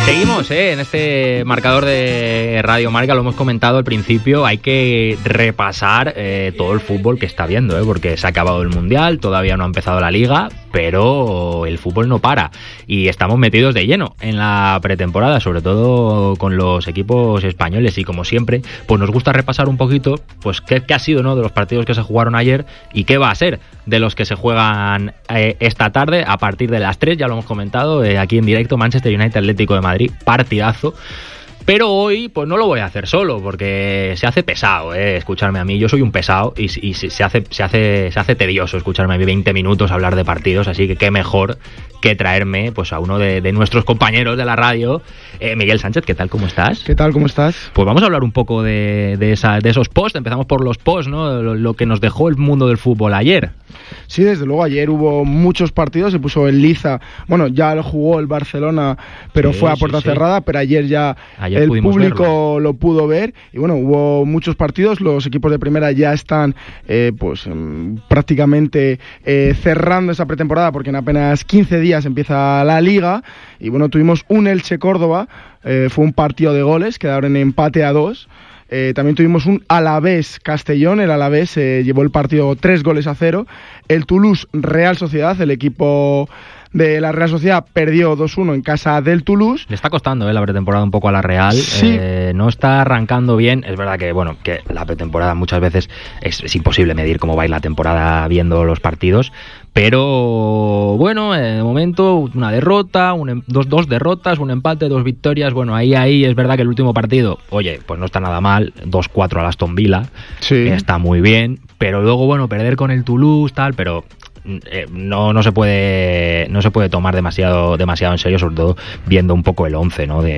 Seguimos en este marcador de Radio Marca, lo hemos comentado al principio, hay que repasar todo el fútbol que está viendo, porque se ha acabado el Mundial, todavía no ha empezado la Liga, pero el fútbol no para y estamos metidos de lleno en la pretemporada, sobre todo con los equipos españoles, y como siempre, pues nos gusta repasar un poquito pues qué ha sido, ¿no?, de los partidos que se jugaron ayer y qué va a ser de los que se juegan esta tarde a partir de las 3, ya lo hemos comentado, aquí en directo, Manchester United Atlético de Madrid, partidazo. Pero hoy pues no lo voy a hacer solo, porque se hace pesado escucharme a mí. Yo soy un pesado y se hace tedioso escucharme a mí 20 minutos hablar de partidos, así que qué mejor que traerme pues a uno de nuestros compañeros de la radio, Miguel Sánchez. ¿Qué tal? ¿Cómo estás? ¿Qué tal? ¿Cómo estás? Pues vamos a hablar un poco de esos posts. Empezamos por los posts, ¿no? Lo que nos dejó el mundo del fútbol ayer. Sí, desde luego, ayer hubo muchos partidos, se puso el Liza, bueno, ya lo jugó el Barcelona, pero fue a puerta cerrada, pero ayer el público lo pudo ver, y bueno, hubo muchos partidos, los equipos de primera ya están prácticamente cerrando esa pretemporada, porque en apenas 15 días empieza la Liga, y bueno, tuvimos un Elche-Córdoba, fue un partido de goles, quedaron en empate a 2. También tuvimos un Alavés-Castellón, el Alavés llevó el partido 3-0. El Toulouse-Real Sociedad, el equipo de la Real Sociedad perdió 2-1 en casa del Toulouse. Le está costando la pretemporada un poco a la Real, sí. No está arrancando bien. Es verdad que la pretemporada muchas veces es imposible medir cómo va a ir la temporada viendo los partidos, pero bueno, de momento una derrota, dos derrotas, un empate, 2 victorias. Bueno, ahí es verdad que el último partido, oye, pues no está nada mal, 2-4 al Aston Villa, sí. Está muy bien, pero luego bueno, perder con el Toulouse tal, pero no se puede tomar demasiado en serio, sobre todo viendo un poco el 11, ¿no?,